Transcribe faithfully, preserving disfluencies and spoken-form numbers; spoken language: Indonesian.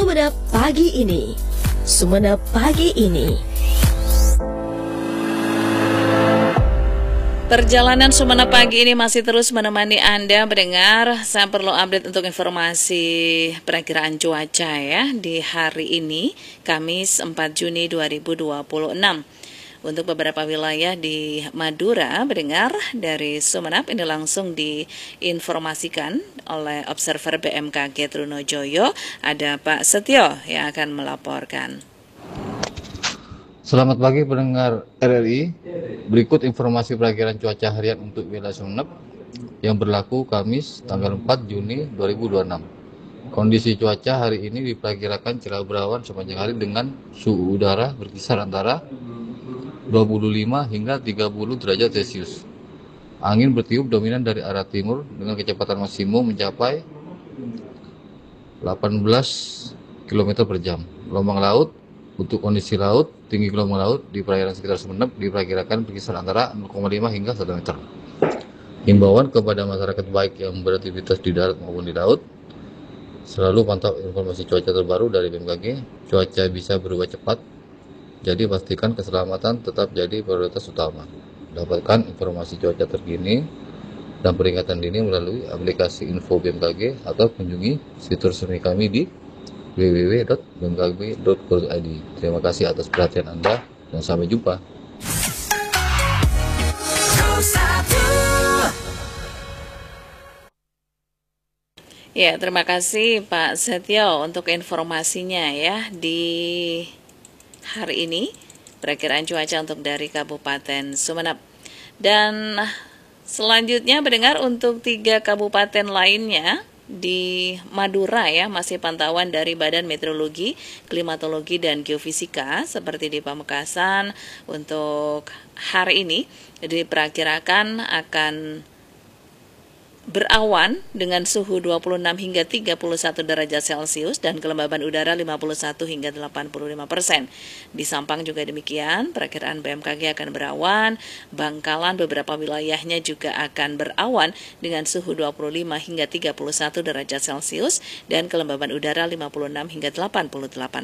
Sumenep pagi ini. Sumenep pagi ini. Perjalanan Sumenep pagi ini masih terus menemani Anda mendengar. Saya perlu update untuk informasi perakiraan cuaca ya di hari ini, Kamis empat Juni dua ribu dua puluh enam. Untuk beberapa wilayah di Madura, mendengar dari Sumenep ini langsung diinformasikan oleh Observer B M K G Trunojoyo. Ada Pak Setio yang akan melaporkan. Selamat pagi pendengar R R I. Berikut informasi perakiran cuaca harian untuk wilayah Sumenep yang berlaku Kamis tanggal empat Juni dua ribu dua puluh enam. Kondisi cuaca hari ini diperkirakan cerah berawan sepanjang hari dengan suhu udara berkisar antara dua puluh lima hingga tiga puluh derajat Celcius. Angin bertiup dominan dari arah timur dengan kecepatan maksimum mencapai delapan belas kilometer per jam. Gelombang laut untuk kondisi laut, tinggi gelombang laut di perairan sekitar Sumenep diperkirakan berkisar antara nol koma lima hingga satu meter. Himbauan kepada masyarakat baik yang beraktivitas di darat maupun di laut, selalu pantau informasi cuaca terbaru dari B M K G. Cuaca bisa berubah cepat, jadi pastikan keselamatan tetap jadi prioritas utama. Dapatkan informasi cuaca terkini dan peringatan dini melalui aplikasi info B M K G atau kunjungi situs resmi kami di w w w titik b m k g titik co titik i d. Terima kasih atas perhatian Anda dan sampai jumpa. Ya, terima kasih Pak Setio untuk informasinya ya di hari ini. Perakiraan cuaca untuk dari Kabupaten Sumenep. Dan selanjutnya mendengar untuk tiga kabupaten lainnya di Madura ya, masih pantauan dari Badan Meteorologi, Klimatologi, dan Geofisika seperti di Pamekasan. Untuk hari ini diperkirakan akan berawan dengan suhu dua puluh enam hingga tiga puluh satu derajat Celcius dan kelembaban udara lima puluh satu hingga delapan puluh lima persen. Di Sampang juga demikian, perakiraan B M K G akan berawan, Bangkalan beberapa wilayahnya juga akan berawan dengan suhu dua puluh lima hingga tiga puluh satu derajat Celcius dan kelembaban udara lima puluh enam hingga delapan puluh delapan